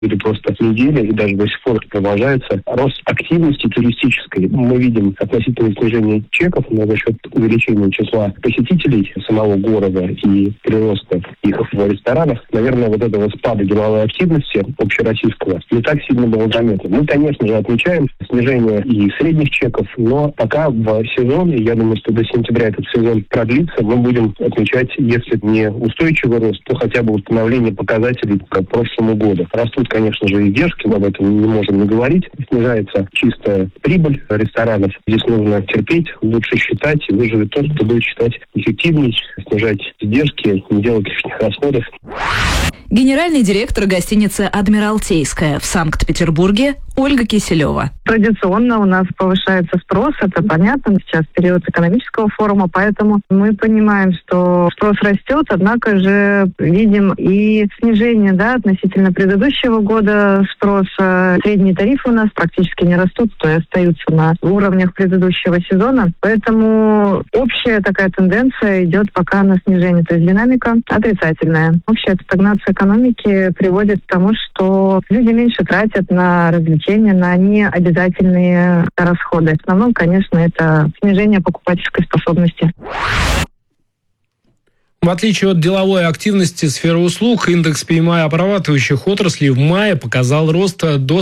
или просто недели, и даже до сих пор продолжается рост активности туристической. Мы видим относительное снижение чеков, но за счет увеличения числа посетителей самого города и прироста их в ресторанах, наверное, вот этого спада деловой активности общероссийского не так сильно было заметно. Мы, конечно же, отмечаем снижение и средних чеков, но пока в сезоне, я думаю, что до сентября этот сезон продлится, мы будем отмечать, если не устойчивый рост, то хотя бы установление показателей к прошлому году. Растут, конечно же, издержки, об этом не можем не говорить. Снижается чистая прибыль ресторанов. Здесь нужно терпеть, лучше считать, и выживет тот, кто будет считать эффективней, снижать издержки, не делать лишних расходов. Генеральный директор гостиницы «Адмиралтейская» в Санкт-Петербурге Ольга Киселева. Традиционно у нас повышается спрос, это понятно, сейчас период экономического форума, поэтому мы понимаем, что спрос растет, однако же видим и снижение относительно предыдущего года спроса. Средние тарифы у нас практически не растут, то и остаются на уровнях предыдущего сезона, поэтому общая такая тенденция идет пока на снижение, то есть динамика отрицательная. Общая стагнация экономики приводит к тому, что люди меньше тратят на развлечения, на необязательные расходы. В основном, конечно, это снижение покупательской способности. В отличие от деловой активности сферы услуг, индекс PMI обрабатывающих отраслей в мае показал рост до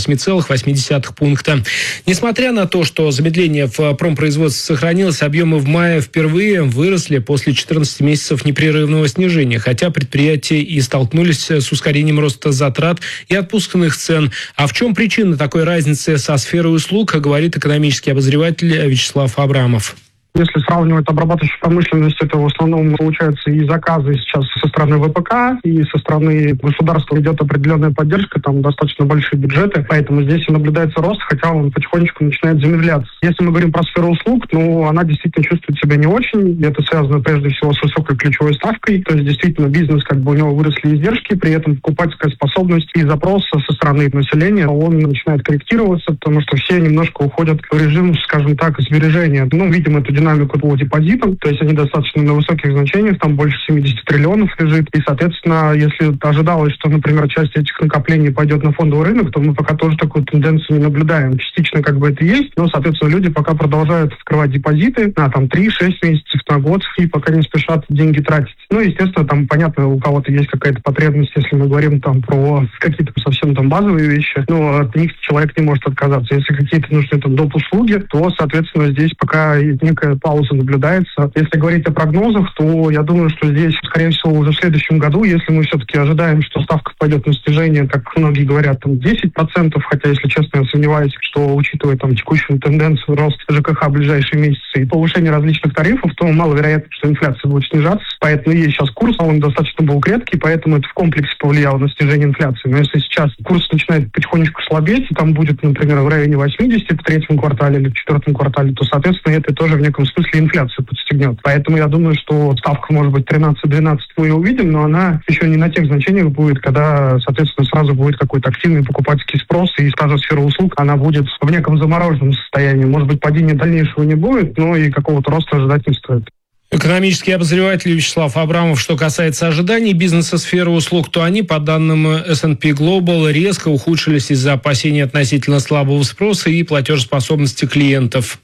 48,8 пункта. Несмотря на то, что замедление в промпроизводстве сохранилось, объемы в мае впервые выросли после 14 месяцев непрерывного снижения, хотя предприятия и столкнулись с ускорением роста затрат и отпускных цен. А в чем причина такой разницы со сферой услуг, говорит экономический обозреватель Вячеслав Абрамов. Если сравнивать обрабатывающую промышленность, это в основном получается и заказы сейчас со стороны ВПК, и со стороны государства идет определенная поддержка, там достаточно большие бюджеты, поэтому здесь и наблюдается рост, хотя он потихонечку начинает замедляться. Если мы говорим про сферу услуг, она действительно чувствует себя не очень, это связано прежде всего с высокой ключевой ставкой, то есть действительно бизнес, у него выросли издержки, при этом покупательская способность и запрос со стороны населения, он начинает корректироваться, потому что все немножко уходят в режим, скажем так, сбережения. Видим эту динамику по депозитам, то есть они достаточно на высоких значениях, там больше 70 триллионов лежит, и, соответственно, если ожидалось, что, например, часть этих накоплений пойдет на фондовый рынок, то мы пока тоже такую тенденцию не наблюдаем. Частично это есть, но, соответственно, люди пока продолжают открывать депозиты на 3-6 месяцев, на год, и пока не спешат деньги тратить. Естественно, понятно, у кого-то есть какая-то потребность, если мы говорим про какие-то совсем базовые вещи, но от них человек не может отказаться. Если какие-то нужны доп. Услуги, то, соответственно, здесь пока некая пауза наблюдается. Если говорить о прогнозах, то я думаю, что здесь, скорее всего, уже в следующем году, если мы все-таки ожидаем, что ставка пойдет на снижение, как многие говорят, 10%, хотя, если честно, я сомневаюсь, что, учитывая текущую тенденцию роста ЖКХ в ближайшие месяцы и повышение различных тарифов, то маловероятно, что инфляция будет снижаться. Поэтому есть сейчас курс, он достаточно был крепкий, поэтому это в комплексе повлияло на снижение инфляции. Но если сейчас курс начинает потихонечку слабеть, и там будет, например, в районе 80 в третьем квартале или в четвертом квартале, то, соответственно, это тоже в неком смысле инфляцию подстегнет. Поэтому я думаю, что ставка может быть 13-12 мы ее увидим, но она еще не на тех значениях будет, когда, соответственно, сразу будет какой-то активный покупательский спрос, и та же сфера услуг, она будет в неком замороженном состоянии. Может быть, падения дальнейшего не будет, но и какого-то роста ожидать не стоит. Экономический обозреватель Вячеслав Абрамов. Что касается ожиданий бизнеса сферы услуг, то они, по данным S&P Global, резко ухудшились из-за опасений относительно слабого спроса и платежеспособности клиентов.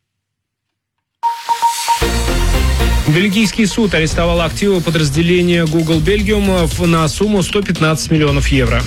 Бельгийский суд арестовал активы подразделения Google Belgium на сумму 115 миллионов евро.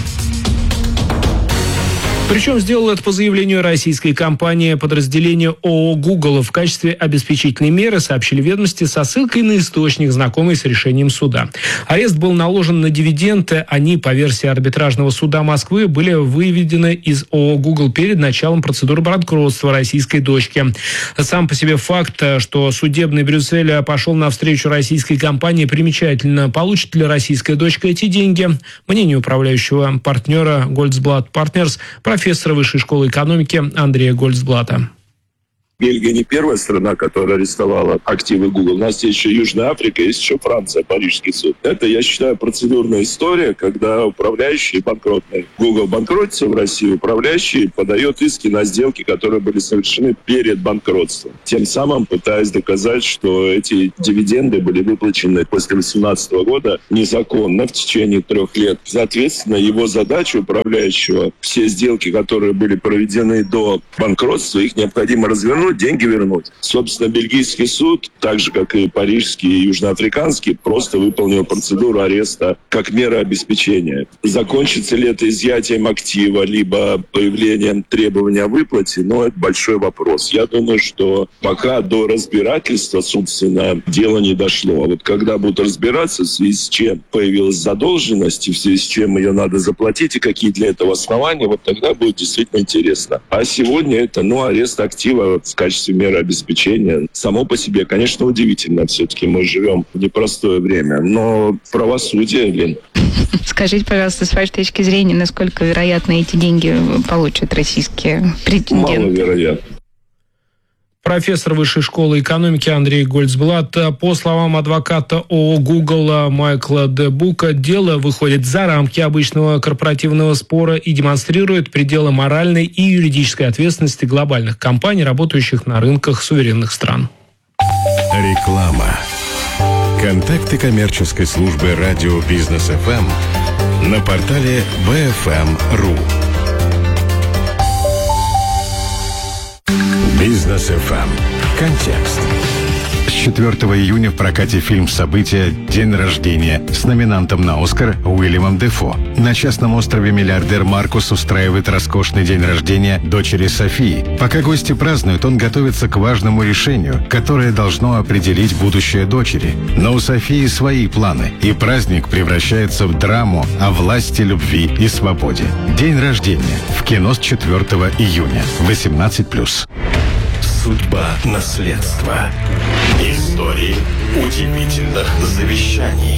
Причем сделал это по заявлению российской компании подразделения ООО «Google» в качестве обеспечительной меры, сообщили ведомости со ссылкой на источник, знакомый с решением суда. Арест был наложен на дивиденды. Они, по версии арбитражного суда Москвы, были выведены из ООО «Google» перед началом процедуры банкротства российской дочки. Сам по себе факт, что судебный Брюссель пошел навстречу российской компании, примечательно. Получит ли российская дочка эти деньги? Мнение управляющего партнера Goldblatt Partners, профессора Высшей школы экономики Андрея Гольцблата. Бельгия не первая страна, которая арестовала активы Google. У нас есть еще Южная Африка, есть еще Франция, Парижский суд. Это, я считаю, процедурная история, когда управляющие банкротные. Google банкротится в России, управляющий подает иски на сделки, которые были совершены перед банкротством. Тем самым пытаясь доказать, что эти дивиденды были выплачены после 2018 года незаконно в течение 3 лет. Соответственно, его задача управляющего, все сделки, которые были проведены до банкротства, их необходимо развернуть, деньги вернуть. Собственно, бельгийский суд, так же, как и парижский и южноафриканский, просто выполнил процедуру ареста как мера обеспечения. Закончится ли это изъятием актива, либо появлением требования о выплате, но это большой вопрос. Я думаю, что пока до разбирательства, собственно, дело не дошло. А вот когда будут разбираться, в связи с чем появилась задолженность, и в связи с чем ее надо заплатить, и какие для этого основания, вот тогда будет действительно интересно. А сегодня это, арест актива в качестве меры обеспечения. Само по себе, конечно, удивительно. Все-таки мы живем в непростое время. Но правосудие, Лен. Скажите, пожалуйста, с вашей точки зрения, насколько вероятно эти деньги получат российские претенденты? Маловероятно. Профессор Высшей школы экономики Андрей Гольцблат. По словам адвоката ООО «Гугл» Майкла Д. Бука, дело выходит за рамки обычного корпоративного спора и демонстрирует пределы моральной и юридической ответственности глобальных компаний, работающих на рынках суверенных стран. Реклама. Контакты коммерческой службы радио «Бизнес ФМ» на портале bfm.ru. Бизнес ФМ. Контекст. С 4 июня в прокате фильм «События. День рождения» с номинантом на «Оскар» Уильямом Дефо. На частном острове миллиардер Маркус устраивает роскошный день рождения дочери Софии. Пока гости празднуют, он готовится к важному решению, которое должно определить будущее дочери. Но у Софии свои планы, и праздник превращается в драму о власти, любви и свободе. День рождения. В кино с 4 июня. 18+. Судьба наследства. Истории удивительных завещаний.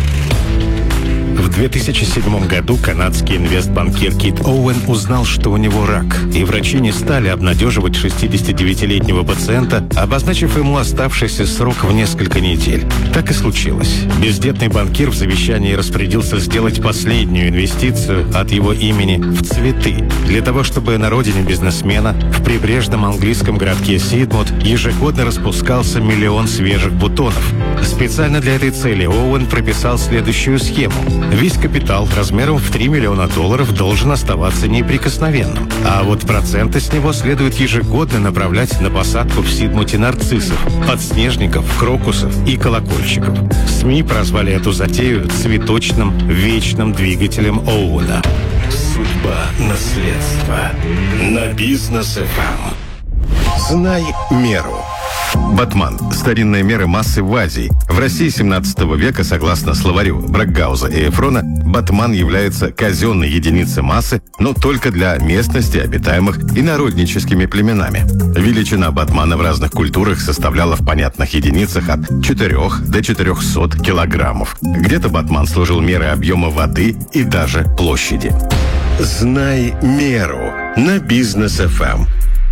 В 2007 году канадский инвестбанкир Кит Оуэн узнал, что у него рак, и врачи не стали обнадеживать 69-летнего пациента, обозначив ему оставшийся срок в несколько недель. Так и случилось. Бездетный банкир в завещании распорядился сделать последнюю инвестицию от его имени в цветы, для того, чтобы на родине бизнесмена в прибрежном английском городке Сидмут ежегодно распускался 1 миллион свежих бутонов. Специально для этой цели Оуэн прописал следующую схему. Весь капитал размером в $3 миллиона должен оставаться неприкосновенным. А вот проценты с него следует ежегодно направлять на посадку в Сидмуте нарциссов, подснежников, крокусов и колокольчиков. СМИ прозвали эту затею цветочным вечным двигателем Оуэна. Судьба наследства. На Бизнес ФМ. Знай меру. Батман – старинные меры массы в Азии. В России 17 века, согласно словарю Брагауза и Эфрона, батман является казенной единицей массы, но только для местностей, обитаемых инородническими племенами. Величина батмана в разных культурах составляла в понятных единицах от 4 до 400 килограммов. Где-то батман служил мерой объема воды и даже площади. Знай меру на Бизнес ФМ.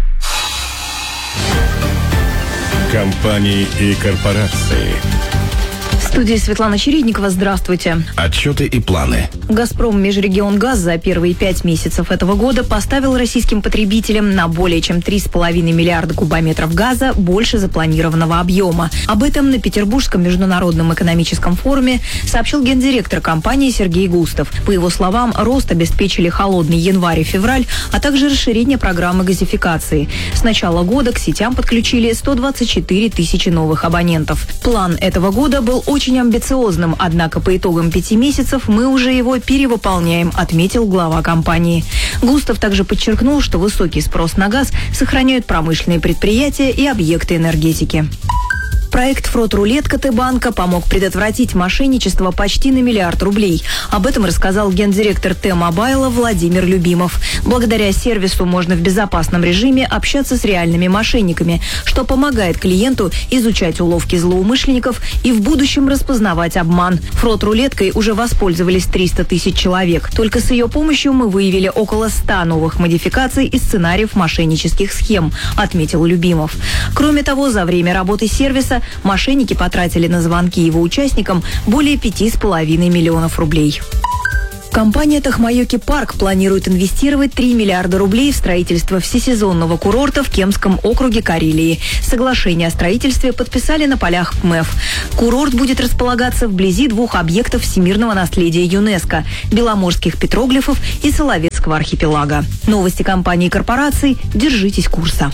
Компании и корпорации. В студии Светлана Чередникова. Здравствуйте. Отчеты и планы. «Газпром» Межрегионгаз за первые 5 месяцев этого года поставил российским потребителям на более чем 3,5 миллиарда кубометров газа больше запланированного объема. Об этом на Петербургском международном экономическом форуме сообщил гендиректор компании Сергей Густов. По его словам, рост обеспечили холодный январь и февраль, а также расширение программы газификации. С начала года к сетям подключили 124 тысячи новых абонентов. План этого года был очень амбициозным, однако по итогам 5 месяцев мы уже его перевыполняем, отметил глава компании. Густав также подчеркнул, что высокий спрос на газ сохраняют промышленные предприятия и объекты энергетики. Проект «Фрод-рулетка» Т-банка помог предотвратить мошенничество почти на 1 миллиард рублей. Об этом рассказал гендиректор Т-мобайла Владимир Любимов. Благодаря сервису можно в безопасном режиме общаться с реальными мошенниками, что помогает клиенту изучать уловки злоумышленников и в будущем распознавать обман. Фрод-рулеткой уже воспользовались 300 тысяч человек. Только с ее помощью мы выявили около 100 новых модификаций и сценариев мошеннических схем, отметил Любимов. Кроме того, за время работы сервиса мошенники потратили на звонки его участникам более 5,5 миллионов рублей. Компания «Тахмайоки Парк» планирует инвестировать 3 миллиарда рублей в строительство всесезонного курорта в Кемском округе Карелии. Соглашение о строительстве подписали на полях КМЭФ. Курорт будет располагаться вблизи 2 объектов всемирного наследия ЮНЕСКО – беломорских петроглифов и Соловецкого архипелага. Новости компании и корпораций. Держитесь курса.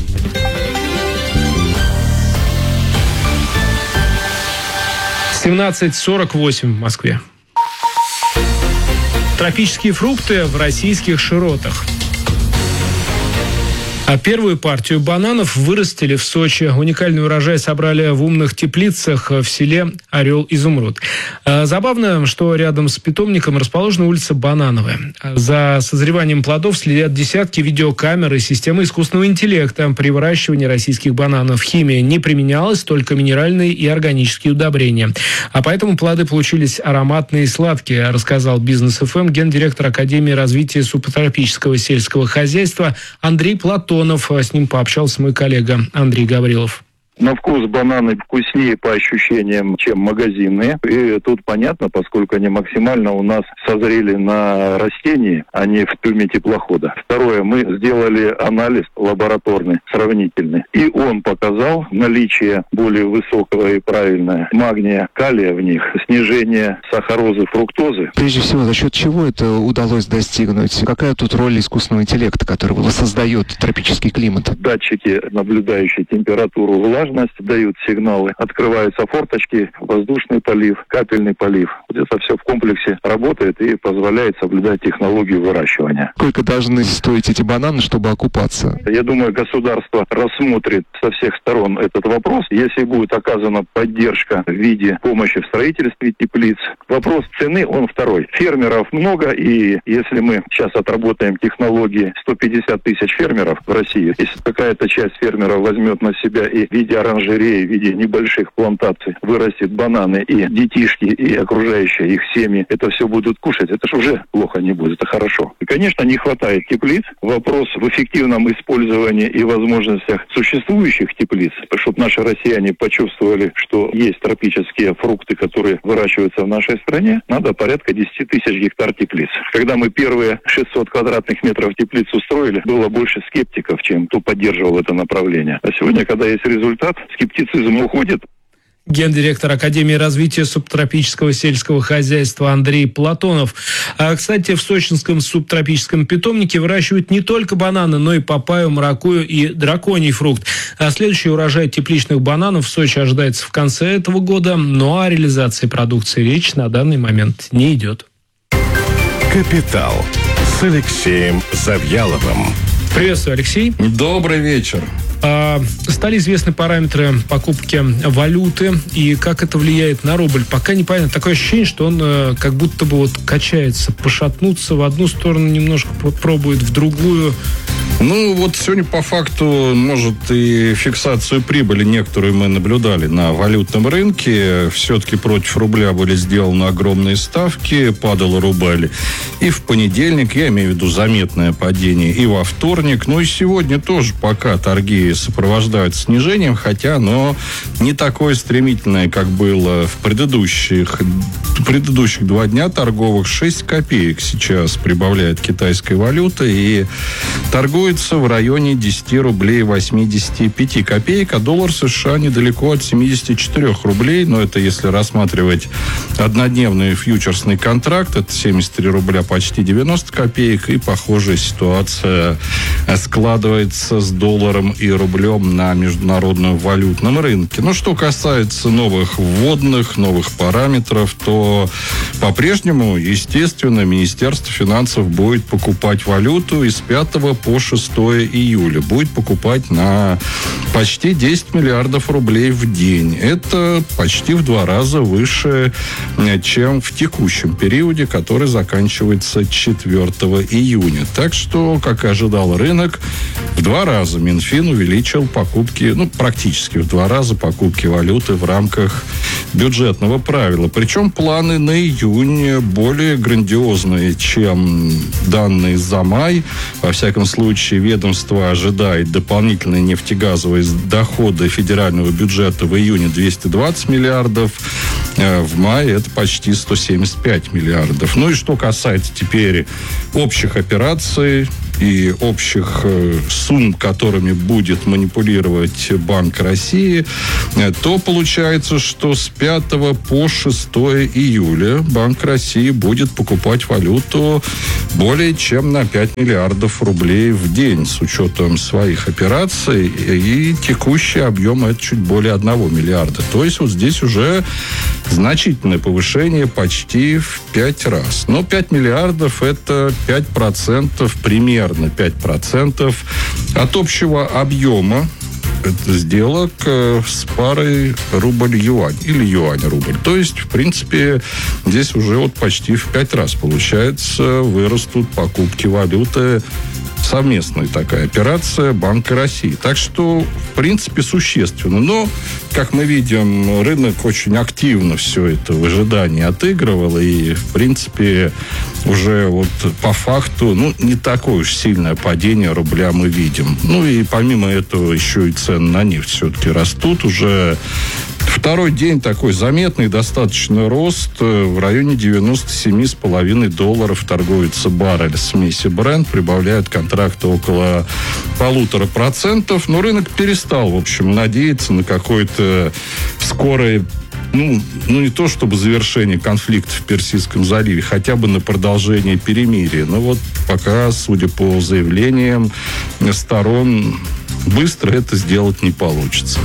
— 17:48 в Москве. Тропические фрукты в российских широтах. А первую партию бананов вырастили в Сочи. Уникальный урожай собрали в умных теплицах в селе Орел-Изумруд. Забавно, что рядом с питомником расположена улица Банановая. За созреванием плодов следят десятки видеокамер и системы искусственного интеллекта. При выращивании российских бананов химия не применялась, только минеральные и органические удобрения. А поэтому плоды получились ароматные и сладкие, рассказал Бизнес-ФМ гендиректор Академии развития субтропического сельского хозяйства Андрей Платонов. С ним пообщался мой коллега Андрей Гаврилов. На вкус бананы вкуснее по ощущениям, чем магазинные. И тут понятно, поскольку они максимально у нас созрели на растении, а не в трюме теплохода. Второе, мы сделали анализ лабораторный, сравнительный. И он показал наличие более высокого и правильного магния, калия в них, снижение сахарозы, фруктозы. Прежде всего, за счет чего это удалось достигнуть? Какая тут роль искусственного интеллекта, который воссоздает тропический климат? Датчики, наблюдающие температуру, влажность, дают сигналы. Открываются форточки, воздушный полив, капельный полив. Вот это все в комплексе работает и позволяет соблюдать технологию выращивания. Сколько должны стоить эти бананы, чтобы окупаться? Я думаю, государство рассмотрит со всех сторон этот вопрос. Если будет оказана поддержка в виде помощи в строительстве теплиц, вопрос цены, он второй. Фермеров много, и если мы сейчас отработаем технологии 150 тысяч фермеров в России, если какая-то часть фермеров возьмет на себя и в виде оранжереи, в виде небольших плантаций вырастет бананы, и детишки, и окружающие их семьи это все будут кушать, это же уже плохо не будет, это хорошо. И, конечно, не хватает теплиц. Вопрос в эффективном использовании и возможностях существующих теплиц, чтобы наши россияне почувствовали, что есть тропические фрукты, которые выращиваются в нашей стране, надо порядка 10 тысяч гектар теплиц. Когда мы первые 600 квадратных метров теплиц устроили, было больше скептиков, чем кто поддерживал это направление. А сегодня, когда есть результат, скептицизм уходит. Гендиректор Академии развития субтропического сельского хозяйства Андрей Платонов. Кстати, в сочинском субтропическом питомнике выращивают не только бананы, но и папайю, маракуйю и драконий фрукт. Следующий урожай тепличных бананов в Сочи ожидается в конце этого года, но о реализации продукции речь на данный момент не идет. «Капитал» с Алексеем Завьяловым. Приветствую, Алексей. Добрый вечер. Стали известны параметры покупки валюты и как это влияет на рубль. Пока непонятно. Такое ощущение, что он как будто бы вот качается, пошатнуться в одну сторону немножко, пробует в другую. Ну, вот сегодня по факту, может, и фиксацию прибыли некоторую мы наблюдали на валютном рынке. Все-таки против рубля были сделаны огромные ставки, падал рубль. И в понедельник, я имею в виду заметное падение, и во вторник. Ну и сегодня тоже пока торги сопровождают снижением, хотя оно не такое стремительное, как было в предыдущих 2 дня торговых. 6 копеек сейчас прибавляет китайская валюта и торгуется в районе 10 рублей 85 копеек, а доллар США недалеко от 74 рублей, но это если рассматривать однодневный фьючерсный контракт, это 73 рубля почти 90 копеек, и похожая ситуация складывается с долларом и рублем на международном валютном рынке. Но что касается новых вводных, новых параметров, то по-прежнему, естественно, Министерство финансов будет покупать валюту и с 5 по 6 6 июля. Будет покупать на почти 10 миллиардов рублей в день. Это почти в 2 раза выше, чем в текущем периоде, который заканчивается 4 июня. Так что, как и ожидал рынок, в 2 раза Минфин увеличил покупки, практически в 2 раза покупки валюты в рамках бюджетного правила. Причем планы на июнь более грандиозные, чем данные за май. Во всяком случае, ведомство ожидает дополнительные нефтегазовые доходы федерального бюджета в июне 220 миллиардов. В мае это почти 175 миллиардов. Ну и что касается теперь общих операций и общих сумм, которыми будет манипулировать Банк России, то получается, что с 5 по 6 июля Банк России будет покупать валюту более чем на 5 миллиардов рублей в день с учетом своих операций. И текущий объем это чуть более 1 миллиарда. То есть вот здесь уже значительное повышение почти в 5 раз. Но 5 миллиардов это 5%, примерно 5% от общего объема сделок с парой рубль-юань или юань-рубль. То есть, в принципе, здесь уже вот почти в 5 раз, получается, вырастут покупки валюты. Совместная такая операция Банка России. Так что, в принципе, существенно. Но, как мы видим, рынок очень активно все это в ожидании отыгрывал. И, в принципе, уже вот по факту, не такое уж сильное падение рубля мы видим. И помимо этого еще и цены на нефть все-таки растут. Уже второй день такой заметный достаточно рост. В районе $97,5 торгуется баррель смеси Brent. Прибавляют контракты около 1,5%. Но рынок перестал, в общем, надеяться на какое-то скорое, не то чтобы завершение конфликта в Персидском заливе, хотя бы на продолжение перемирия. Но вот пока, судя по заявлениям сторон, быстро это сделать не получится.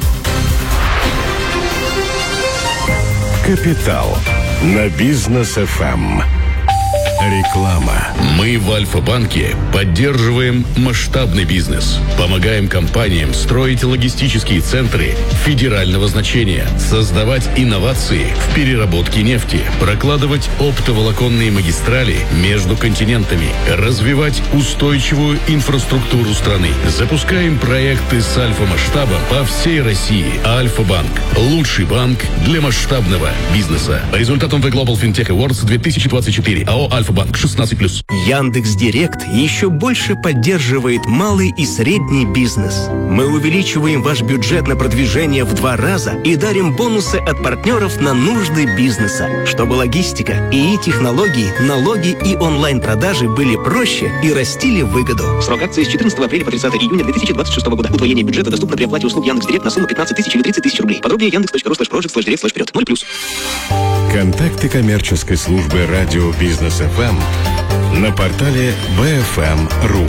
Капитал на Бизнес-ФМ. Реклама. Мы в Альфа-банке поддерживаем масштабный бизнес. Помогаем компаниям строить логистические центры федерального значения, создавать инновации в переработке нефти, прокладывать оптоволоконные магистрали между континентами, развивать устойчивую инфраструктуру страны. Запускаем проекты с альфа-масштабом по всей России. Альфа-банк. Лучший банк для масштабного бизнеса. По результатам The Global FinTech Awards 2024. АО «Альфа-банк» 16+. Яндекс.Директ еще больше поддерживает малый и средний бизнес. Мы увеличиваем ваш бюджет на продвижение в 2 раза и дарим бонусы от партнеров на нужды бизнеса, чтобы логистика, ИИ-технологии, налоги и онлайн-продажи были проще и растили выгоду. Срок акции с 14 апреля по 30 июня 2026 года. Удвоение бюджета доступно при оплате услуг Яндекс.Директ на сумму 15 тысяч или 30 тысяч рублей. Подробнее yandex.ru/project/direct/вперед. 0+. Контакты коммерческой службы радио Бизнес-ФМ на портале bfm.ru.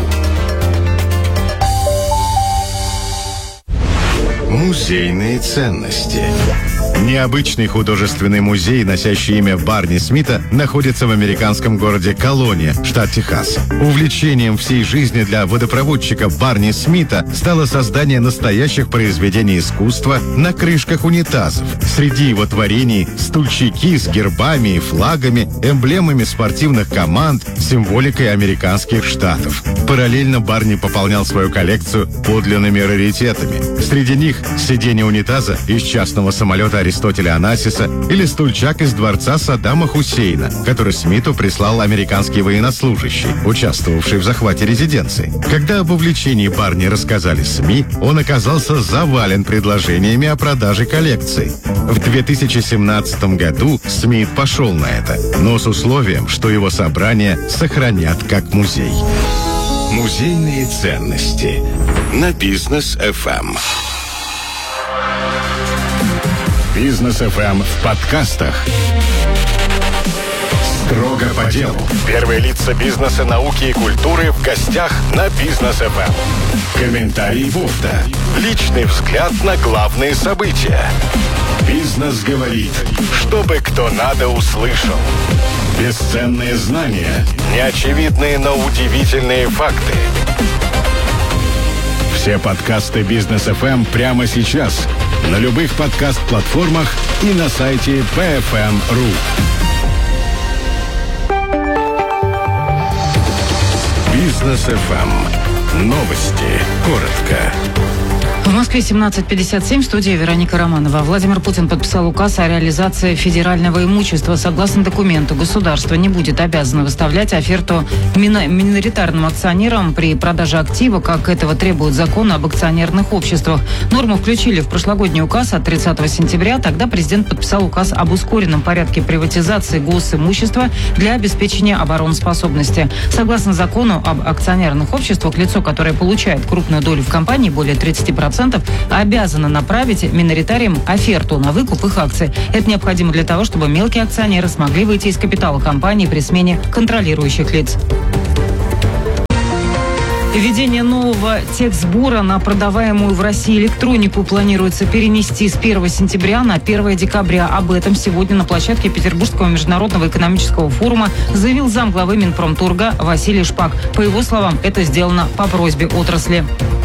Музейные ценности. Необычный художественный музей, носящий имя Барни Смита, находится в американском городе Колония, штат Техас. Увлечением всей жизни для водопроводчика Барни Смита стало создание настоящих произведений искусства на крышках унитазов. Среди его творений стульчики с гербами и флагами, эмблемами спортивных команд, символикой американских штатов. Параллельно Барни пополнял свою коллекцию подлинными раритетами. Среди них сиденье унитаза из частного самолета Аристотеля Онасиса или стульчак из дворца Саддама Хусейна, который Смиту прислал американский военнослужащий, участвовавший в захвате резиденции. Когда об увлечении Барни рассказали СМИ, он оказался завален предложениями о продаже коллекции. В 2017 году Смит пошел на это, но с условием, что его собрание сохранят как музей. Музейные ценности на Бизнес-ФМ. Бизнес-ФМ в подкастах. Строго по делу. Первые лица бизнеса, науки и культуры в гостях на Бизнес-ФМ. Комментарий Бофта. Личный взгляд на главные события. Бизнес говорит, чтобы кто надо услышал. Бесценные знания, неочевидные, но удивительные факты. Все подкасты Бизнес ФМ прямо сейчас на любых подкаст-платформах и на сайте BFM.ru. Бизнес ФМ. Новости. Коротко. В Москве 17:57, в студии Вероника Романова. Владимир Путин подписал указ о реализации федерального имущества. Согласно документу, государство не будет обязано выставлять оферту миноритарным акционерам при продаже актива, как этого требует закон об акционерных обществах. Норму включили в прошлогодний указ от 30 сентября. Тогда президент подписал указ об ускоренном порядке приватизации госимущества для обеспечения обороноспособности. Согласно закону об акционерных обществах, лицо, которое получает крупную долю в компании, более 30%, обязаны направить миноритариям оферту на выкуп их акций. Это необходимо для того, чтобы мелкие акционеры смогли выйти из капитала компании при смене контролирующих лиц. Введение нового техсбора на продаваемую в России электронику планируется перенести с 1 сентября на 1 декабря. Об этом сегодня на площадке Петербургского международного экономического форума заявил замглавы Минпромторга Василий Шпак. По его словам, это сделано по просьбе отрасли.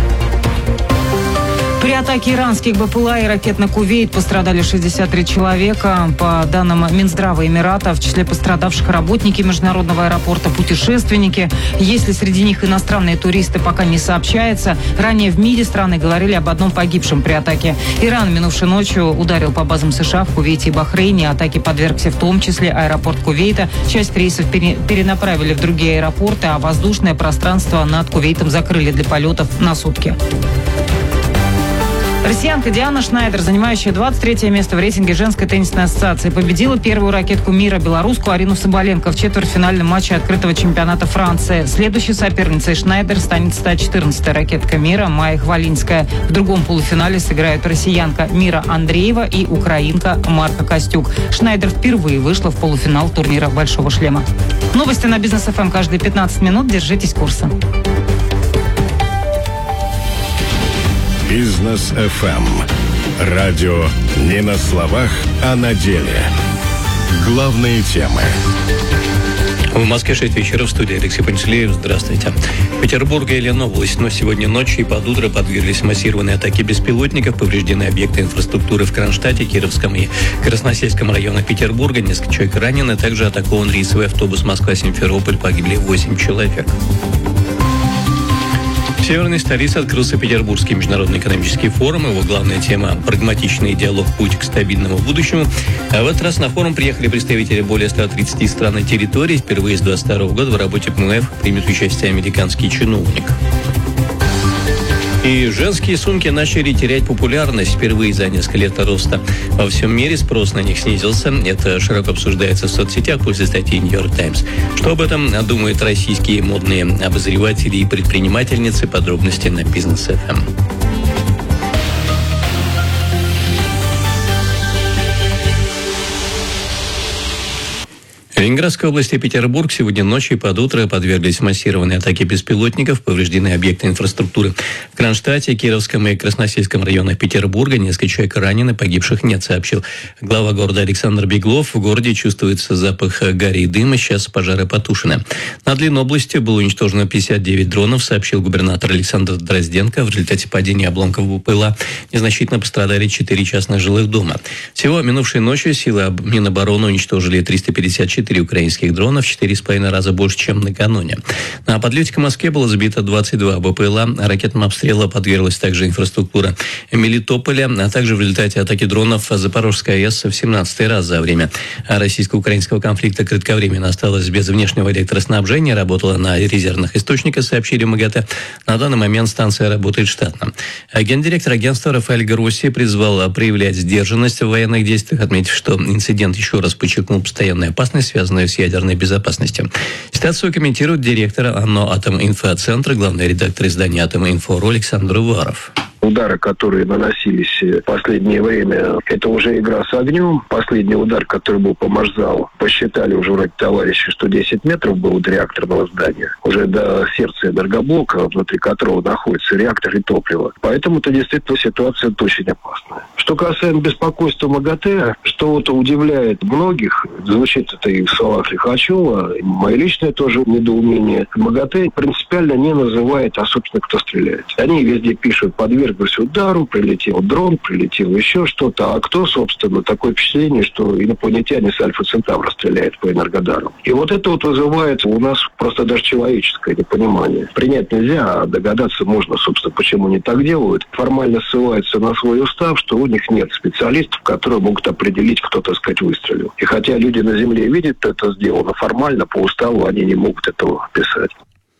При атаке иранских БПЛА и ракет на Кувейт пострадали 63 человека. По данным Минздрава Эмирата, в числе пострадавших работники международного аэропорта, путешественники. Если среди них иностранные туристы, пока не сообщается. Ранее в МИДе страны говорили об одном погибшем при атаке. Иран минувшей ночью ударил по базам США в Кувейте и Бахрейне. Атаке подвергся в том числе аэропорт Кувейта. Часть рейсов перенаправили в другие аэропорты, а воздушное пространство над Кувейтом закрыли для полетов на сутки. Россиянка Диана Шнайдер, занимающая 23 место в рейтинге женской теннисной ассоциации, победила первую ракетку мира, белорусскую Арину Соболенко, в четвертьфинальном матче открытого чемпионата Франции. Следующей соперницей Шнайдер станет 114-я ракетка мира Майя Хвалинская. В другом полуфинале сыграют россиянка Мира Андреева и украинка Марка Костюк. Шнайдер впервые вышла в полуфинал турнира «Большого шлема». Новости на Бизнес ФМ каждые 15 минут. Держитесь курса. Бизнес ФМ. Радио не на словах, а на деле. Главные темы. В Москве 6 вечера, в студии Алексей Пантелеев. Здравствуйте. Петербург и Ленобласть, но сегодня ночью и под утро подверглись массированной атаке беспилотников, повреждены объекты инфраструктуры в Кронштадте, Кировском и Красносельском районах Петербурга. Несколько человек ранены. Также атакован рейсовый автобус Москва-Симферополь. Погибли 8 человек. В северной столице открылся Петербургский международный экономический форум. Его главная тема – прагматичный диалог, путь к стабильному будущему. А в этот раз на форум приехали представители более 130 стран и территорий. Впервые с 2022 года в работе ПМФ примет участие американский чиновник. И женские сумки начали терять популярность впервые за несколько лет роста. Во всем мире спрос на них снизился. Это широко обсуждается в соцсетях после статьи New York Times. Что об этом думают российские модные обозреватели и предпринимательницы? Подробности на Бизнес ФМ. Ленинградской области и Петербург сегодня ночью и под утро подверглись массированной атаке беспилотников, повреждены объекты инфраструктуры. В Кронштадте, Кировском и Красносельском районах Петербурга несколько человек ранены, погибших нет, сообщил глава города Александр Беглов. В городе чувствуется запах гари и дыма, сейчас пожары потушены. Над Ленобластью было уничтожено 59 дронов, сообщил губернатор Александр Дрозденко. В результате падения обломков БПЛА незначительно пострадали 4 частных жилых дома. Всего минувшей ночью силы Минобороны уничтожили 354 украинских дронов, 4,5 раза больше, чем накануне. На подлете к Москве было сбито 22 БПЛА. Ракетным обстрелам подверглась также инфраструктура Мелитополя, а также в результате атаки дронов Запорожская АЭС в 17-й раз за время российско-украинского конфликта кратковременно осталась без внешнего электроснабжения, работала на резервных источниках, сообщили МАГАТЭ. На данный момент станция работает штатно. Гендиректор агентства Рафаэль Гросси призвал проявлять сдержанность в военных действиях, отметив, что инцидент еще раз подчеркнул постоянную опасность, связанную с ядерной безопасностью. Ситуацию комментирует директор АНО «Атоминфоцентра», главный редактор издания «Атоминфо.ру» Александр Уваров. Удары, которые наносились в последнее время, это уже игра с огнем. Последний удар, который был по Машзалу, посчитали уже вроде товарищи, что 10 метров было до реакторного здания. Уже до сердца энергоблока, внутри которого находится реактор и топливо. Поэтому это действительно ситуация очень опасная. Что касаемо беспокойства МАГАТЭ, что вот удивляет многих, звучит это и в словах Лихачева, мое личное тоже недоумение. МАГАТЭ принципиально не называет, а собственно, кто стреляет. Они везде пишут, подверглся удару, прилетел дрон, прилетел еще что-то. А кто, собственно, такое впечатление, что инопланетяне с Альфа Центавра стреляют по Энергодару. И вот это вот вызывает у нас просто даже человеческое непонимание. Принять нельзя, а догадаться можно, собственно, почему они так делают. Формально ссылаются на свой устав, что у них нет специалистов, которые могут определить, кто, так сказать, выстрелил. И хотя люди на Земле видят, что это сделано формально, по уставу они не могут этого писать.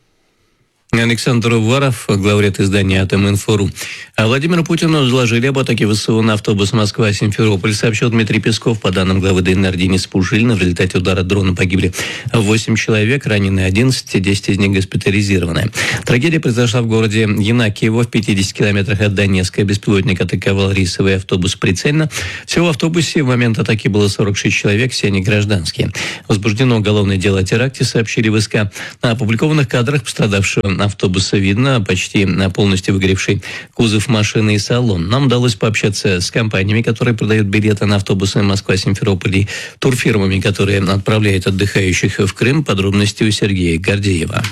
Александр Уваров, главред издания «Атоминформ». А Владимиру Путину доложили об атаке ВСУ на автобус Москва-Симферополь. Сообщил Дмитрий Песков. По данным главы ДНР Дениса Пушилина, в результате удара дрона погибли 8 человек, ранены 11, 10 из них госпитализированы. Трагедия произошла в городе Янакиево, в 50 километрах от Донецка. Беспилотник атаковал рейсовый автобус прицельно. Всего в автобусе в момент атаки было 46 человек, все они гражданские. Возбуждено уголовное дело о теракте, сообщили в СК. На опубликованных кадрах пострадавшего автобуса видно почти полностью выгоревший кузов машины и салон. Нам удалось пообщаться с компаниями, которые продают билеты на автобусы Москва-Симферополь, и турфирмами, которые отправляют отдыхающих в Крым. Подробности у Сергея Гордеева.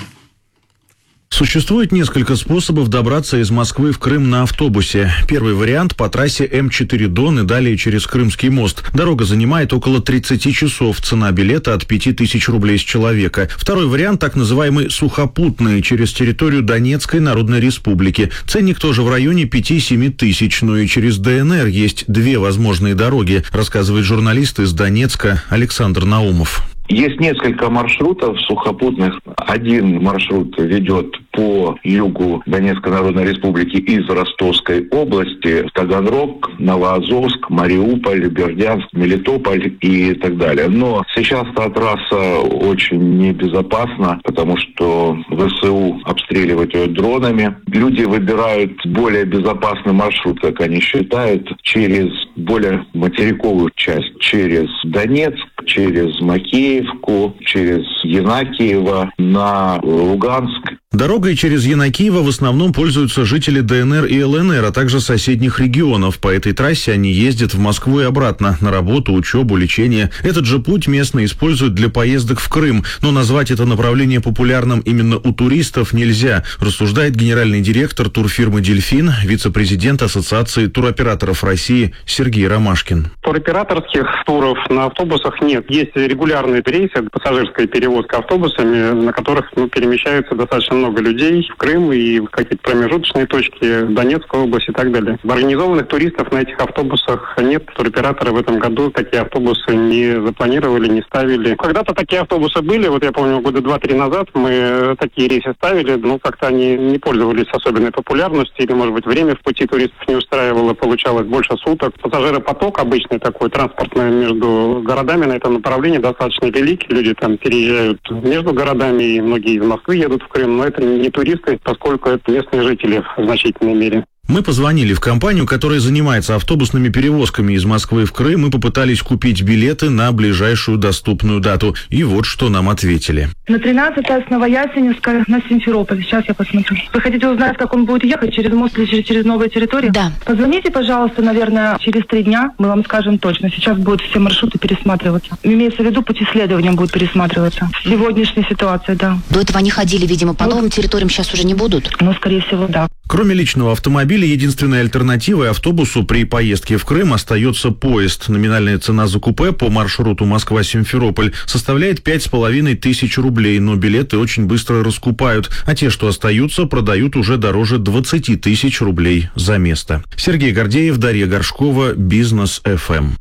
Существует несколько способов добраться из Москвы в Крым на автобусе. Первый вариант по трассе М4 Дон и далее через Крымский мост. Дорога занимает около 30 часов. Цена билета от 5000 рублей с человека. Второй вариант так называемый сухопутный через территорию Донецкой Народной Республики. Ценник тоже в районе 5-7 тысяч. Но и через ДНР есть две возможные дороги, рассказывает журналист из Донецка Александр Наумов. Есть несколько маршрутов сухопутных. Один маршрут ведет по югу Донецкой Народной Республики из Ростовской области в Таганрог, Новоазовск, Мариуполь, Бердянск, Мелитополь и так далее. Но сейчас эта трасса очень небезопасна, потому что ВСУ обстреливают ее дронами. Люди выбирают более безопасный маршрут, как они считают, через более материковую часть, через Донецк, через Макеевку, через Янакиево на Луганск. Дорогой через Янакиево в основном пользуются жители ДНР и ЛНР, а также соседних регионов. По этой трассе они ездят в Москву и обратно, на работу, учебу, лечение. Этот же путь местные используют для поездок в Крым. Но назвать это направление популярным именно у туристов нельзя, рассуждает генеральный директор турфирмы «Дельфин», вице-президент Ассоциации туроператоров России Сергей Ромашкин. Туроператорских туров на автобусах нет. Есть регулярные рейсы, пассажирская перевозка автобусами, на которых перемещаются достаточно много людей в Крым и в какие-то промежуточные точки, в Донецкую область и так далее. Организованных туристов на этих автобусах нет. Туроператоры в этом году такие автобусы не запланировали, не ставили. Когда-то такие автобусы были, вот я помню, года 2-3 назад мы такие рейсы ставили, но как-то они не пользовались особенной популярностью, или, может быть, время в пути туристов не устраивало, получалось больше суток. Пассажиропоток обычный такой, транспортный между городами на этом направлении достаточно великий. Люди там переезжают между городами, и многие из Москвы едут в Крым, но это не туристы, поскольку это местные жители в значительной мере. Мы позвонили в компанию, которая занимается автобусными перевозками из Москвы в Крым, и попытались купить билеты на ближайшую доступную дату. И вот что нам ответили. На 13-е с Новоясеневска на Симферополь. Сейчас я посмотрю. Вы хотите узнать, как он будет ехать, через мост или через новые территории? Да. Позвоните, пожалуйста, наверное, через 3 дня. Мы вам скажем точно. Сейчас будут все маршруты пересматриваться. Имеется в виду, путь исследования будут пересматриваться. Сегодняшняя ситуация, да. До этого они ходили, видимо, по новым территориям, сейчас уже не будут? Ну, скорее всего, да. Кроме личного автомобиля, единственной альтернативой автобусу при поездке в Крым остается поезд. Номинальная цена за купе по маршруту Москва-Симферополь составляет 5500 рублей, но билеты очень быстро раскупают, а те, что остаются, продают уже дороже 20 тысяч рублей за место. Сергей Гордеев, Дарья Горшкова, Бизнес ФМ.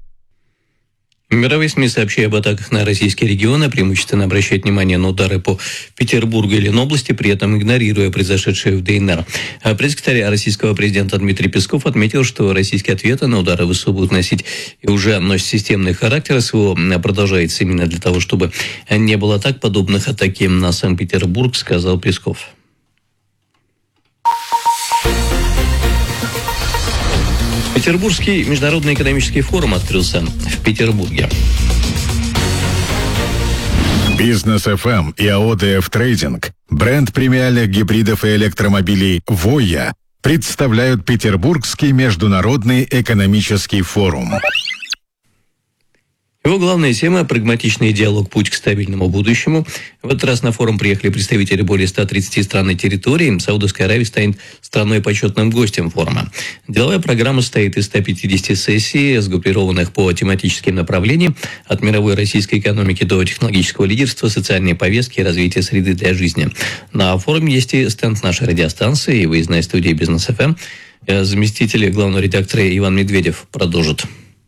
Мировые СМИ, сообщая об атаках на российские регионы, преимущественно обращают внимание на удары по Петербургу и Ленобласти, при этом игнорируя произошедшее в ДНР. Пресс-секретарь российского президента Дмитрий Песков отметил, что российские ответы на удары ВСУ будут носить и уже носят системный характер. СВО продолжается именно для того, чтобы не было атак, подобных атаке на Санкт-Петербург, сказал Песков. Петербургский международный экономический форум открылся в Петербурге. Бизнес FM и АОДФ Трейдинг, бренд премиальных гибридов и электромобилей «Воя», представляют Петербургский международный экономический форум. Его главная тема – прагматичный диалог «Путь к стабильному будущему». В этот раз на форум приехали представители более 130 стран и территорий. Саудовская Аравия станет страной почетным гостем форума. Деловая программа состоит из 150 сессий, сгруппированных по тематическим направлениям, от мировой российской экономики до технологического лидерства, социальной повестки и развития среды для жизни. На форуме есть и стенд нашей радиостанции и выездная студия «Бизнес ФМ». Заместитель главного редактора Иван Медведев продолжит.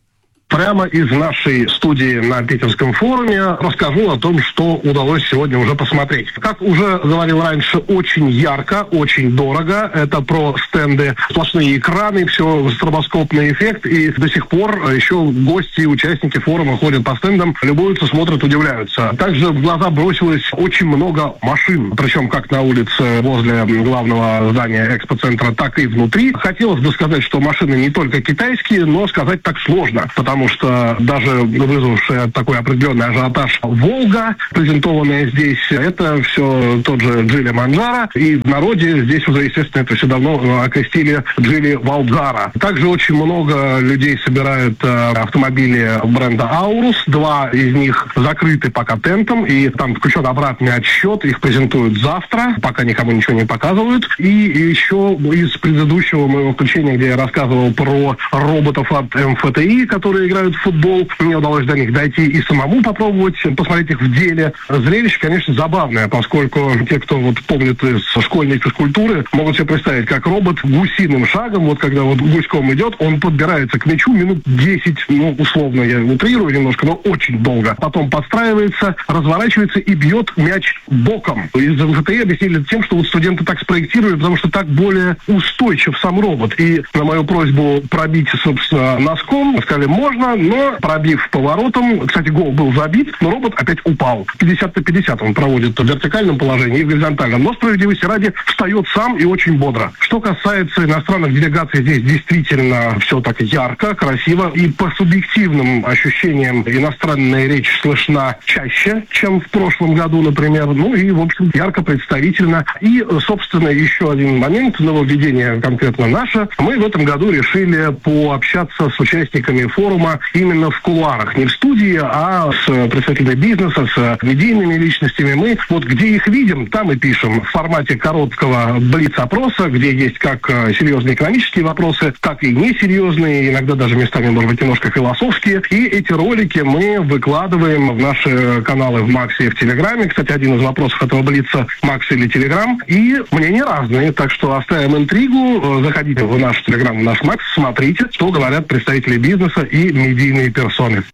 Прямо из нашей студии на Питерском форуме расскажу о том, что удалось сегодня уже посмотреть. Как уже говорил раньше, очень ярко, очень дорого. Это про стенды, сплошные экраны, все стробоскопный эффект. И до сих пор еще гости и участники форума ходят по стендам, любуются, смотрят, удивляются. Также в глаза бросилось очень много машин. Причем как на улице возле главного здания экспоцентра, так и внутри. Хотелось бы сказать, что машины не только китайские, но сказать так сложно. Потому что даже вызвавшая такой определенный ажиотаж «Волга», презентованная здесь, это все тот же Джили Манджаро. И в народе здесь уже, естественно, это все давно окрестили Джили Валдзара. Также очень много людей собирают автомобили бренда «Аурус». 2 из них закрыты пока тентом, и там включен обратный отсчет. Их презентуют завтра, пока никому ничего не показывают. И еще из предыдущего моего включения, где я рассказывал про роботов от МФТИ, которые играют в футбол. Мне удалось до них дойти и самому попробовать посмотреть их в деле. Зрелище, конечно, забавное, поскольку те, кто вот помнит из школьной физкультуры, могут себе представить, как робот гусиным шагом, вот когда вот гуськом идет, он подбирается к мячу минут 10, ну, условно, я утрирую немножко, но очень долго. Потом подстраивается, разворачивается и бьет мяч боком. Из МФТИ объяснили тем, что вот студенты так спроектировали, потому что так более устойчив сам робот. И на мою просьбу пробить, собственно, носком, сказали, можно, но пробив поворотом, кстати, гол был забит, но робот опять упал. 50/50 он проводит в вертикальном положении и в горизонтальном. Но справедливости ради встает сам и очень бодро. Что касается иностранных делегаций, здесь действительно все так ярко, красиво. И по субъективным ощущениям иностранная речь слышна чаще, чем в прошлом году, например. Ну и, в общем, ярко, представительно. И, собственно, еще один момент, нововведение конкретно наше. Мы в этом году решили пообщаться с участниками форума именно в кулуарах, не в студии, а с представителями бизнеса, с медийными личностями. Мы вот где их видим, там и пишем в формате короткого блиц-опроса, где есть как серьезные экономические вопросы, так и несерьезные, иногда даже местами, может быть, немножко философские. И эти ролики мы выкладываем в наши каналы в Максе и в Телеграме. Кстати, один из вопросов этого блица — Макс или Телеграм. И мнения разные, так что оставим интригу. Заходите в наш Телеграм, в наш Макс, смотрите, что говорят представители бизнеса и медийные персоны.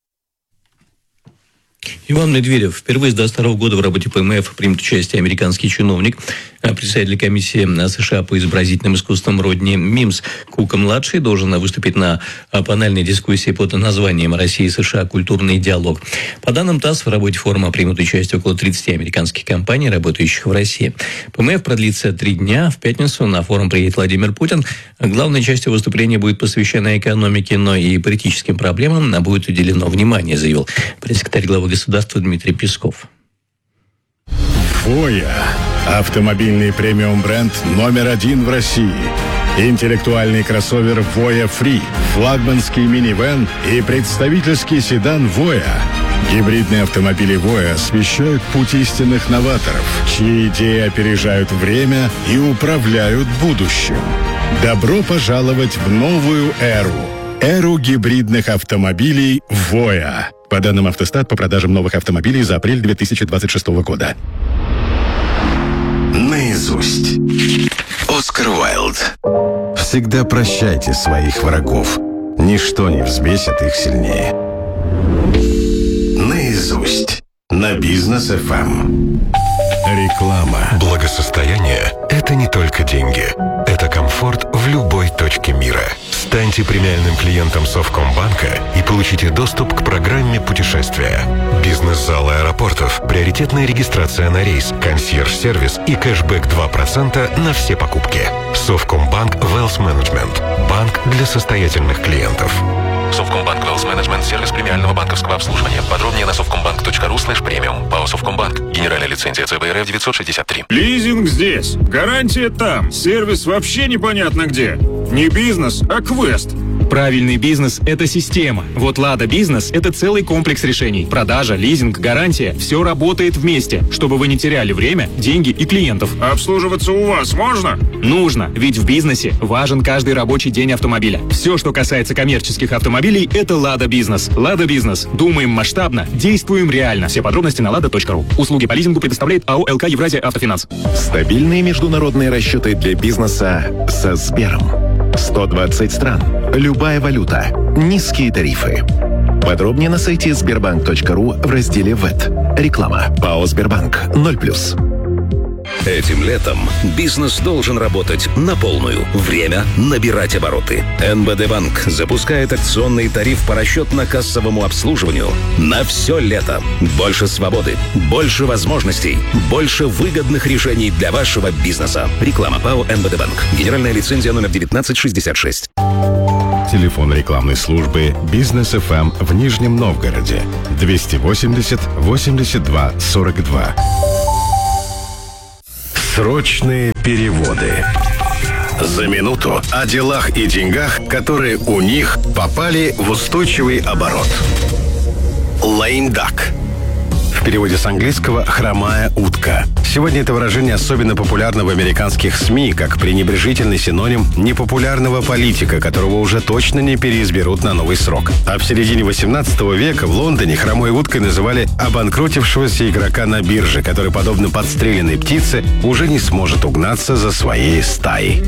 Иван Медведев. Впервые с 2022 года в работе ПМФ примет участие американский чиновник, председатель комиссии США по изобразительным искусствам Родни Мимс Кука-младший должен выступить на панельной дискуссии под названием «Россия и США. Культурный диалог». По данным ТАСС, в работе форума примут участие около 30 американских компаний, работающих в России. ПМФ продлится 3 дня. В пятницу на форум приедет Владимир Путин. Главной частью выступления будет посвящена экономике, но и политическим проблемам будет уделено внимание, заявил пресс-секретарь главы государства Дмитрий Песков. «Воя» – автомобильный премиум-бренд номер 1 в России. Интеллектуальный кроссовер «Воя Фри», флагманский минивэн и представительский седан «Воя». Гибридные автомобили «Воя» освещают путь истинных новаторов, чьи идеи опережают время и управляют будущим. Добро пожаловать в новую эру. Эру гибридных автомобилей «Воя». По данным «Автостат», по продажам новых автомобилей за апрель 2026 года. Наизусть. Оскар Уайлд. Всегда прощайте своих врагов. Ничто не взбесит их сильнее. Наизусть. На Бизнес FM. Реклама. Благосостояние – это не только деньги. Это комфорт в любой точке мира. Станьте Станьте премиальным клиентом Совкомбанка и получите доступ к программе путешествия. Бизнес-залы аэропортов, приоритетная регистрация на рейс, консьерж-сервис и кэшбэк 2% на все покупки. Совкомбанк Wealth Management. Банк для состоятельных клиентов. Совкомбанк Wealth Management – сервис премиального банковского обслуживания. Подробнее на совкомбанк.ру/премиум. ПАО Совкомбанк. Генеральная лицензия ЦБРФ 963. Лизинг здесь. Гарантия там. Сервис вообще непонятно где. Не бизнес, а квест. Правильный бизнес – это система. Вот «Лада Бизнес» – это целый комплекс решений. Продажа, лизинг, гарантия – все работает вместе, чтобы вы не теряли время, деньги и клиентов. Обслуживаться у вас можно? Нужно, ведь в бизнесе важен каждый рабочий день автомобиля. Все, что касается коммерческих автомобилей – это «Лада Бизнес». «Лада Бизнес». Думаем масштабно, действуем реально. Все подробности на lada.ru. Услуги по лизингу предоставляет АО «ЛК Евразия Автофинанс». Стабильные международные расчеты для бизнеса со Сбером. 120 стран. Любая валюта. Низкие тарифы. Подробнее на сайте сбербанк.ру в разделе ВЭТ. Реклама. ПАО «Сбербанк». 0+. Этим летом бизнес должен работать на полную. Время набирать обороты. НБД Банк запускает акционный тариф по расчетно-кассовому обслуживанию на все лето. Больше свободы, больше возможностей, больше выгодных решений для вашего бизнеса. Реклама. ПАО «НБД Банк». Генеральная лицензия номер 1966. Телефон рекламной службы «Бизнес ФМ» в Нижнем Новгороде 280 82 42. Срочные переводы. За минуту о делах и деньгах, которые у них попали в устойчивый оборот. Лейндак. В переводе с английского «хромая утка». Сегодня это выражение особенно популярно в американских СМИ, как пренебрежительный синоним непопулярного политика, которого уже точно не переизберут на новый срок. А в середине 18 века в Лондоне хромой уткой называли обанкротившегося игрока на бирже, который, подобно подстреленной птице, уже не сможет угнаться за своей стаей.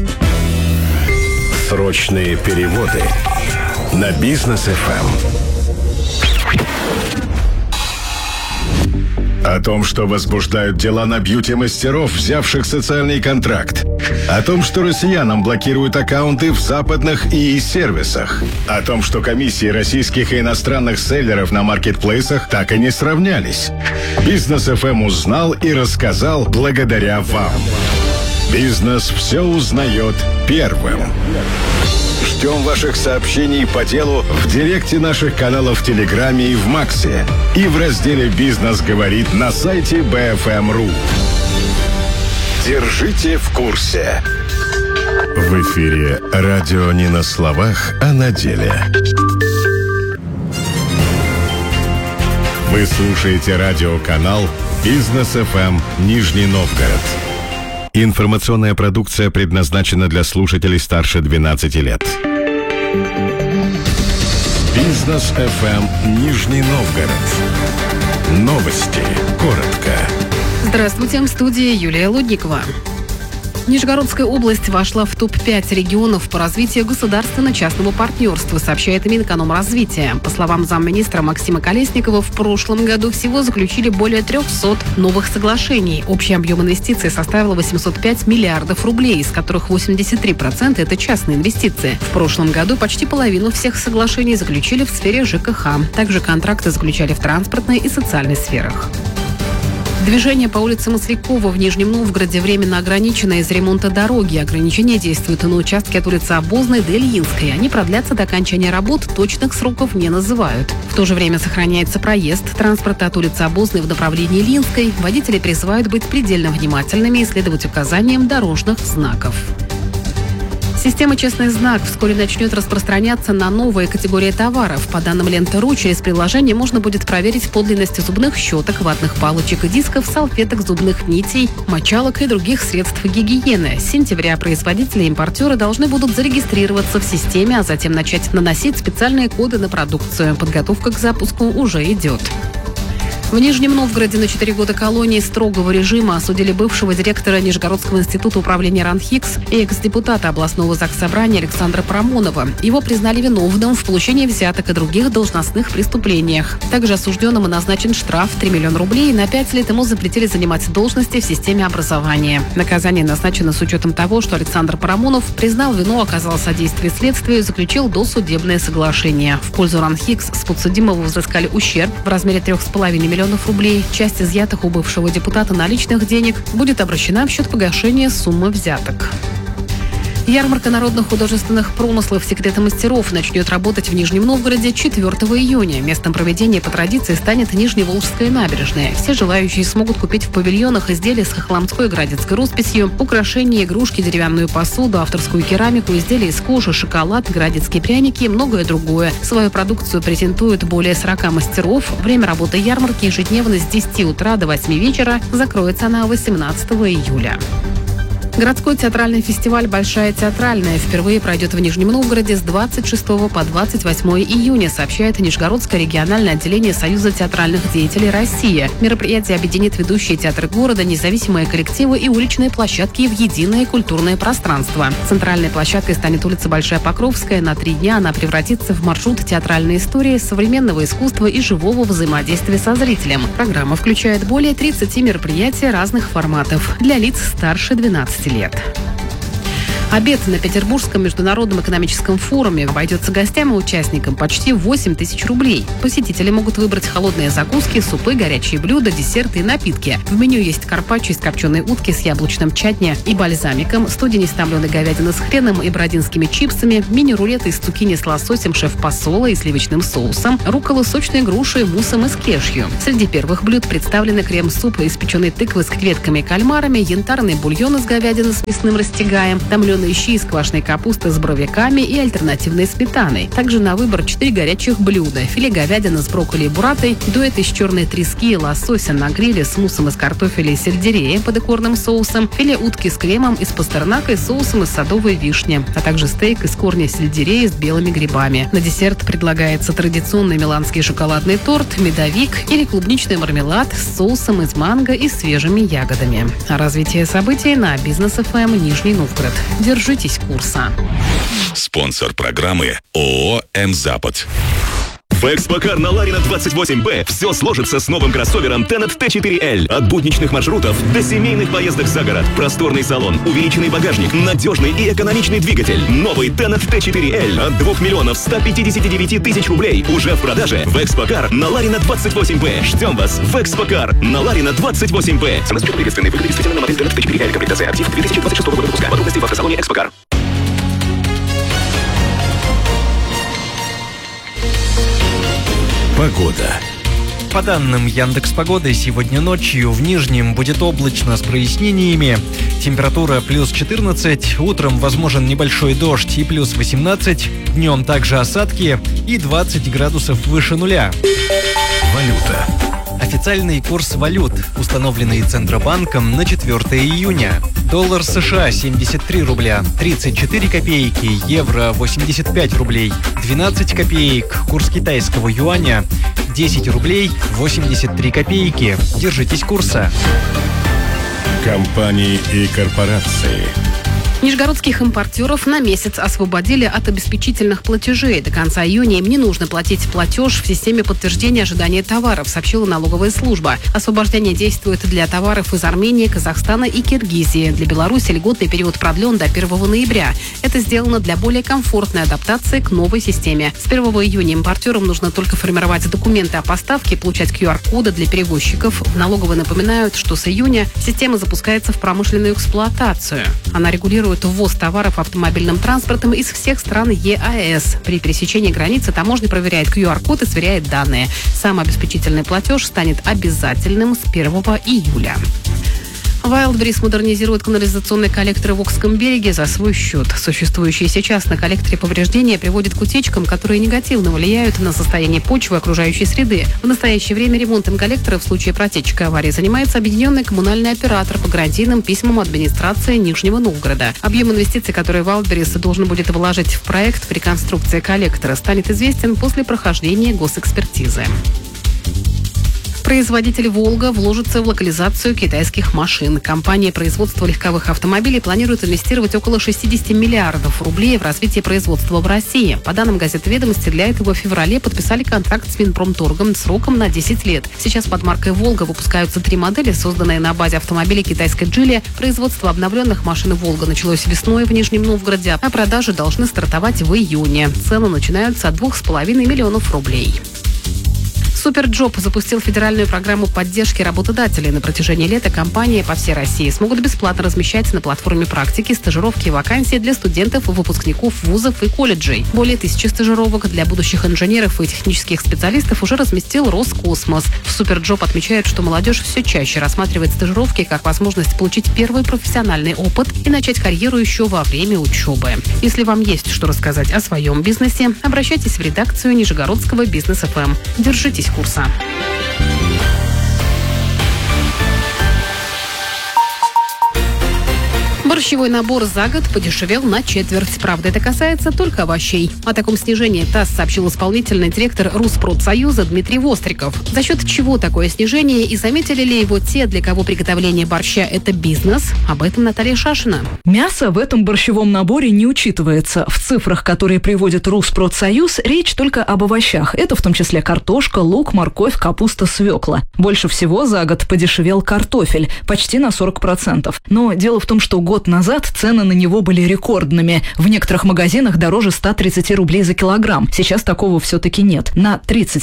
Срочные переводы на Бизнес ФМ. О том, что возбуждают дела на бьюти-мастеров, взявших социальный контракт. О том, что россиянам блокируют аккаунты в западных ИИ-сервисах. О том, что комиссии российских и иностранных селлеров на маркетплейсах так и не сравнялись. Бизнес ФМ узнал и рассказал благодаря вам. Бизнес все узнает первым. Ждем ваших сообщений по делу в директе наших каналов в Телеграме и в Максе. И в разделе «Бизнес говорит» на сайте BFM.ru. Держите в курсе. В эфире радио не на словах, а на деле. Вы слушаете радиоканал «Бизнес ФМ» Нижний Новгород. Информационная продукция предназначена для слушателей старше 12 лет. Бизнес ФМ Нижний Новгород. Новости. Коротко. Здравствуйте, в студии Юлия Лудникова. Нижегородская область вошла в топ-5 регионов по развитию государственно-частного партнерства, сообщает Минэкономразвития. По словам замминистра Максима Колесникова, в прошлом году всего заключили более 300 новых соглашений. Общий объем инвестиций составил 805 миллиардов рублей, из которых 83% – это частные инвестиции. В прошлом году почти половину всех соглашений заключили в сфере ЖКХ. Также контракты заключали в транспортной и социальной сферах. Движение по улице Маслякова в Нижнем Новгороде временно ограничено из-за ремонта дороги. Ограничения действуют на участке от улицы Обозной до Ильинской. Они продлятся до окончания работ, точных сроков не называют. В то же время сохраняется проезд транспорта от улицы Обозной в направлении Ильинской. Водители призывают быть предельно внимательными и следовать указаниям дорожных знаков. Система «Честный знак» вскоре начнет распространяться на новые категории товаров. По данным Ленты.ру, через приложение можно будет проверить подлинность зубных щеток, ватных палочек и дисков, салфеток, зубных нитей, мочалок и других средств гигиены. С сентября производители и импортеры должны будут зарегистрироваться в системе, а затем начать наносить специальные коды на продукцию. Подготовка к запуску уже идет. В Нижнем Новгороде на 4 года колонии строгого режима осудили бывшего директора Нижегородского института управления РАНХИКС и экс-депутата областного заксобрания Александра Парамонова. Его признали виновным в получении взяток и других должностных преступлениях. Также осужденному назначен штраф 3 миллиона рублей, и на 5 лет ему запретили занимать должности в системе образования. Наказание назначено с учетом того, что Александр Парамонов признал вину, оказал содействие следствию и заключил досудебное соглашение. В пользу РАНХИКС с подсудимого взыскали ущерб в размере 3,5 миллионов рублей. Часть изъятых у бывшего депутата наличных денег будет обращена в счет погашения суммы взяток. Ярмарка народных художественных промыслов «Секреты мастеров» начнет работать в Нижнем Новгороде 4 июня. Местом проведения по традиции станет Нижневолжская набережная. Все желающие смогут купить в павильонах изделия с хохломской и градецкой росписью, украшения, игрушки, деревянную посуду, авторскую керамику, изделия из кожи, шоколад, градецкие пряники и многое другое. Свою продукцию презентуют более 40 мастеров. Время работы ярмарки ежедневно с 10 утра до 8 вечера. Закроется она 18 июля. Городской театральный фестиваль «Большая театральная» впервые пройдет в Нижнем Новгороде с 26 по 28 июня, сообщает Нижегородское региональное отделение Союза театральных деятелей России. Мероприятие объединит ведущие театры города, независимые коллективы и уличные площадки в единое культурное пространство. Центральной площадкой станет улица Большая Покровская. На 3 дня она превратится в маршрут театральной истории, современного искусства и живого взаимодействия со зрителем. Программа включает более 30 мероприятий разных форматов для лиц старше 12 лет. Обед на Петербургском международном экономическом форуме обойдется гостям и участникам почти 8 тысяч рублей. Посетители могут выбрать холодные закуски, супы, горячие блюда, десерты и напитки. В меню есть карпаччо из копченой утки с яблочным чатни и бальзамиком, студень из томленой говядины с хреном и бородинскими чипсами, мини-рулеты из цукини с лососем шеф-посола и сливочным соусом, руккола, сочной грушей, муссом и с кешью. Среди первых блюд представлены крем-суп из печеной тыквы с креветками и кальмарами, янтарный бульон из говядины с мясным растягаем, томленые щи из квашеной капусты с боровиками и альтернативной сметаной. Также на выбор 4 горячих блюда: филе говядины с брокколи и буратой, дуэт из черной трески и лосося на гриле с муссом из картофеля и сельдерея под икорным соусом, филе утки с кремом из пастернака и соусом из садовой вишни, а также стейк из корня сельдерея с белыми грибами. На десерт предлагается традиционный миланский шоколадный торт, медовик или клубничный мармелад с соусом из манго и свежими ягодами. Развитие событий на Бизнес ФМ Нижний Новгород. Держитесь курса. Спонсор программы ООО «М-Запад». В Экспокар на Ларина 28Б все сложится с новым кроссовером Tenet T4L. От будничных маршрутов до семейных поездок за город. Просторный салон, увеличенный багажник, надежный и экономичный двигатель. Новый Tenet T4L от 2 миллионов 159 тысяч рублей. Уже в продаже в Экспокар на Ларина 28Б. Ждем вас в Экспокар на Ларина 28Б. Цена с учетом приветственной выгоды действительно на модель Tenet T4L. Комплектация актив 2026 года выпуска. Подробности в автосалоне Экспокар. Погода. По данным Яндекс.Погоды, сегодня ночью в Нижнем будет облачно с прояснениями. Температура плюс 14, утром возможен небольшой дождь и плюс 18, днем также осадки и 20 градусов выше нуля. Валюта. Официальный курс валют, установленный Центробанком на 4 июня. Доллар США 73 рубля 34 копейки, евро 85 рублей 12 копеек, курс китайского юаня 10 рублей 83 копейки. Держитесь курса. Компании и корпорации. Нижегородских импортеров на месяц освободили от обеспечительных платежей. До конца июня им не нужно платить платеж в системе подтверждения ожидания товаров, сообщила налоговая служба. Освобождение действует для товаров из Армении, Казахстана и Киргизии. Для Беларуси льготный период продлен до 1 ноября. Это сделано для более комфортной адаптации к новой системе. С 1 июня импортерам нужно только формировать документы о поставке, получать QR-коды для перевозчиков. В налоговой напоминают, что с июня система запускается в промышленную эксплуатацию. Она регулирует ввоз товаров автомобильным транспортом из всех стран ЕАЭС. При пересечении границы таможня проверяет QR-код и сверяет данные. Сам обеспечительный платеж станет обязательным с 1 июля. Wildberries модернизирует канализационные коллекторы в Окском береге за свой счет. Существующие сейчас на коллекторе повреждения приводят к утечкам, которые негативно влияют на состояние почвы и окружающей среды. В настоящее время ремонтом коллекторов в случае протечки аварии занимается объединенный коммунальный оператор по гарантийным письмам администрации Нижнего Новгорода. Объем инвестиций, которые Wildberries должен будет вложить в проект по реконструкции коллектора, станет известен после прохождения госэкспертизы. Производитель «Волга» вложится в локализацию китайских машин. Компания производства легковых автомобилей планирует инвестировать около 60 миллиардов рублей в развитие производства в России. По данным газеты «Ведомости», для этого в феврале подписали контракт с Минпромторгом сроком на 10 лет. Сейчас под маркой «Волга» выпускаются 3 модели, созданные на базе автомобилей китайской «Джили». Производство обновленных машин «Волга» началось весной в Нижнем Новгороде, а продажи должны стартовать в июне. Цены начинаются от 2,5 миллионов рублей. Суперджоп запустил федеральную программу поддержки работодателей. На протяжении лета компании по всей России смогут бесплатно размещать на платформе практики, стажировки и вакансии для студентов, выпускников вузов и колледжей. Более 1000 стажировок для будущих инженеров и технических специалистов уже разместил Роскосмос. В Суперджоп отмечают, что молодежь все чаще рассматривает стажировки как возможность получить первый профессиональный опыт и начать карьеру еще во время учебы. Если вам есть что рассказать о своем бизнесе, обращайтесь в редакцию Нижегородского Бизнес ФМ. Держитесь курса. Борщевой набор за год подешевел на четверть. Правда, это касается только овощей. О таком снижении ТАСС сообщил исполнительный директор Rusprotsoyuza Дмитрий Востриков. За счет чего такое снижение и заметили ли его те, для кого приготовление борща – это бизнес? Об этом Наталья Шашина. Мясо в этом борщевом наборе не учитывается. В цифрах, которые приводит Rusprotsoyuz, речь только об овощах. Это в том числе картошка, лук, морковь, капуста, свекла. Больше всего за год подешевел картофель – почти на 40%. Но дело в том, что год назад цены на него были рекордными. В некоторых магазинах дороже 130 рублей за килограмм. Сейчас такого все-таки нет. На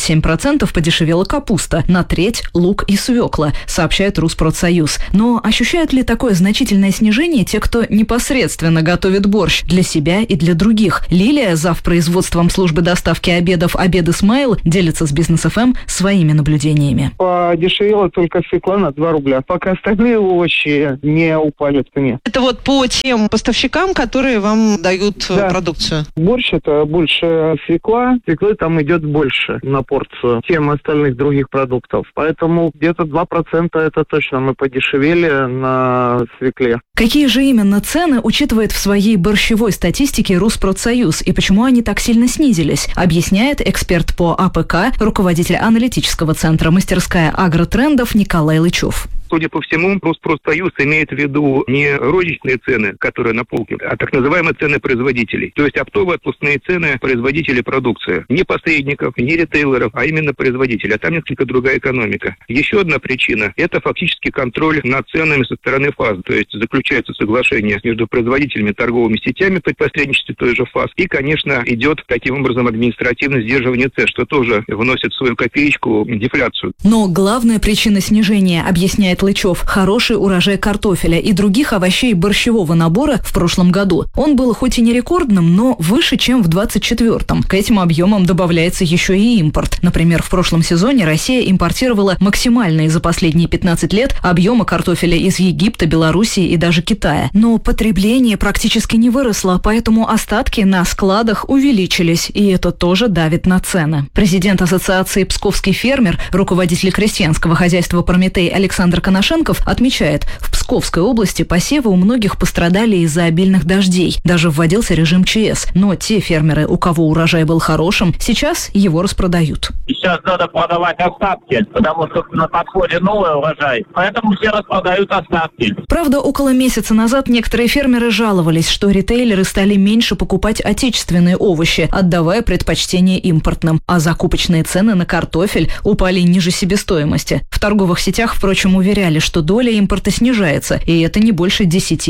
37% подешевела капуста, на треть – лук и свекла, сообщает Rusprotsoyuz. Но ощущают ли такое значительное снижение те, кто непосредственно готовит борщ для себя и для других? Лилия, зав. Производством службы доставки обедов «Обед Исмаил», делится с Бизнес ФМ своими наблюдениями. Подешевела только свекла на 2 рубля, пока остальные овощи не упали в цене. Это вот по тем поставщикам, которые вам дают продукцию? Борщ это больше свекла. Свеклы там идет больше на порцию, чем остальных других продуктов. Поэтому где-то 2% это точно мы подешевели на свекле. Какие же именно цены учитывает в своей борщевой статистике Rusprotsoyuz и почему они так сильно снизились, объясняет эксперт по АПК, руководитель аналитического центра «Мастерская агротрендов» Николай Лычев. Судя по всему, Rusprotsoyuz имеет в виду не розничные цены, которые на полке, а так называемые цены производителей. То есть оптовые отпускные цены производителей продукции. Не посредников, не ритейлеров, а именно производителей. А там несколько другая экономика. Еще одна причина – это фактически контроль над ценами со стороны ФАС. То есть заключаются соглашения между производителями и торговыми сетями при посредничестве той же ФАС. И, конечно, идет таким образом административное сдерживание цен, что тоже вносит свою копеечку в дефляцию. Но главная причина снижения, объясняет Лычев, хороший урожай картофеля и других овощей борщевого набора в прошлом году. Он был хоть и не рекордным, но выше, чем в 24-м. К этим объемам добавляется еще и импорт. Например, в прошлом сезоне Россия импортировала максимальные за последние 15 лет объемы картофеля из Египта, Белоруссии и даже Китая. Но потребление практически не выросло, поэтому остатки на складах увеличились, и это тоже давит на цены. Президент Ассоциации «Псковский фермер», руководитель крестьянского хозяйства «Прометей» Александр Коношенков отмечает, в Псковской области посевы у многих пострадали из-за обильных дождей. Даже вводился режим ЧС. Но те фермеры, у кого урожай был хорошим, сейчас его распродают. Сейчас надо продавать остатки, потому что на подходе новый урожай. Поэтому все распродают остатки. Правда, около месяца назад некоторые фермеры жаловались, что ритейлеры стали меньше покупать отечественные овощи, отдавая предпочтение импортным. А закупочные цены на картофель упали ниже себестоимости. В торговых сетях, впрочем, уверяли, что доля импорта снижается, и это не больше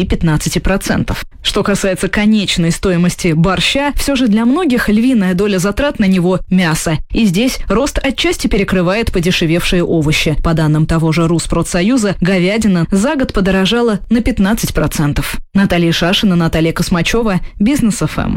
10-15%. Что касается конечной стоимости борща, все же для многих львиная доля затрат на него – мясо. И здесь рост отчасти перекрывает подешевевшие овощи. По данным того же Rusprotsoyuz, говядина за год подорожала на 15%. Наталья Шашина, Наталья Космачева, Бизнес ФМ.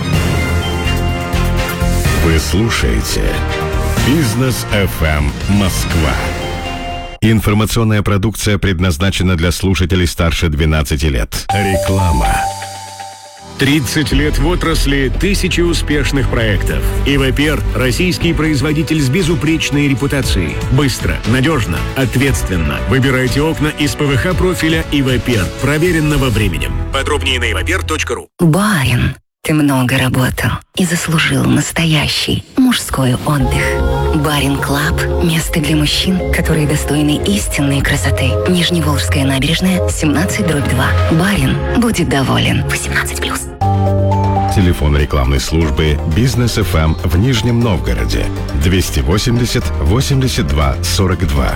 Вы слушаете Бизнес ФМ Москва. Информационная продукция предназначена для слушателей старше 12 лет. Реклама. 30 лет в отрасли, тысячи успешных проектов. ИВПР – российский производитель с безупречной репутацией. Быстро, надежно, ответственно. Выбирайте окна из ПВХ профиля ИВПР, проверенного временем. Подробнее на ivpr.ru. Барин Ты много работал и заслужил настоящий мужской отдых. Барин Клаб – место для мужчин, которые достойны истинной красоты. Нижневолжская набережная, 17/2. Барин будет доволен. 18+. Телефон рекламной службы «Бизнес ФМ» в Нижнем Новгороде 280 82 42.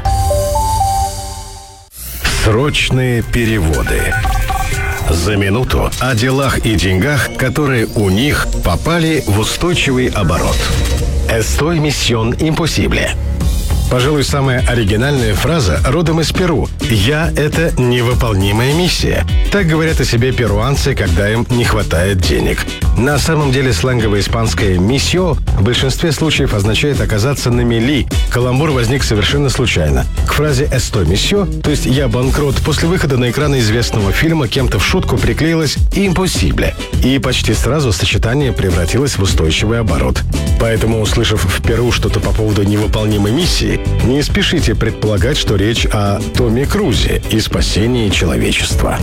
Срочные переводы. За минуту о делах и деньгах, которые у них попали в устойчивый оборот. «Estoy misión imposible». Пожалуй, самая оригинальная фраза родом из Перу. «Я – это невыполнимая миссия». Так говорят о себе перуанцы, когда им не хватает денег. На самом деле сленговое испанское «миссио» в большинстве случаев означает оказаться на мели. Каламбур возник совершенно случайно. К фразе «estoy misión», то есть «я банкрот», после выхода на экраны известного фильма кем-то в шутку приклеилось «imposible». И почти сразу сочетание превратилось в устойчивый оборот. Поэтому, услышав в Перу что-то по поводу невыполнимой миссии, не спешите предполагать, что речь о Томе Крузе и спасении человечества.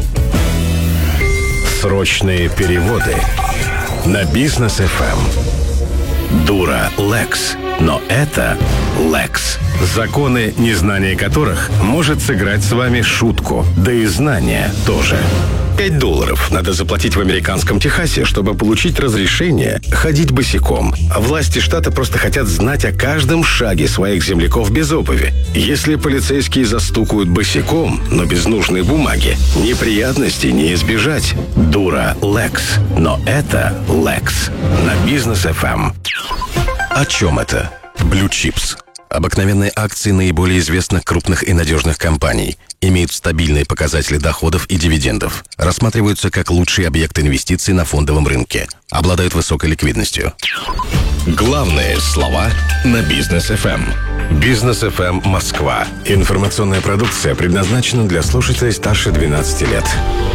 Срочные переводы на Бизнес ФМ. Дура Лекс, но это Лекс. Законы, незнание которых может сыграть с вами шутку, да и знания тоже. $5 надо заплатить в американском Техасе, чтобы получить разрешение ходить босиком. Власти штата просто хотят знать о каждом шаге своих земляков без обуви. Если полицейские застукают босиком, но без нужной бумаги, неприятностей не избежать. Дура Лекс. Но это Лекс. На Бизнес ФМ. О чем это? Blue Chips. Обыкновенные акции наиболее известных крупных и надежных компаний. Имеют стабильные показатели доходов и дивидендов. Рассматриваются как лучший объект инвестиций на фондовом рынке. Обладают высокой ликвидностью. Главные слова на Бизнес ФМ. Бизнес ФМ Москва. Информационная продукция предназначена для слушателей старше 12 лет.